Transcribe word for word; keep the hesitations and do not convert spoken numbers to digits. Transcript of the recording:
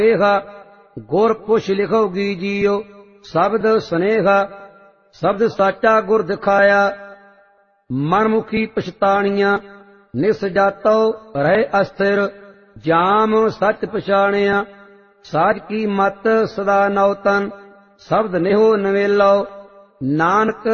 ਏਹਾ ਗੁਰ ਪੁਛ ਲਿਖੋਗੀ ਜੀਓ ਸ਼ਬਦ ਸੁਨੇਹਾ। ਸ਼ਬਦ ਸਾਚਾ ਗੁਰ ਦਿਖਾਇਆ ਮਨਮੁਖੀ ਪਛਤਾਣੀਆਂ। ਨਿਸ ਜਾਤੋ ਰਹੇ ਅਸਥਿਰ ਜਾਮ ਸੱਚ ਪਛਾਣਿਆ। ਸਾਜ ਕੀ ਮਤ ਸਦਾ ਨੌਤਨ ਸ਼ਬਦ ਨਿਹੋ ਨਵੇਲੋ। ਨਾਨਕ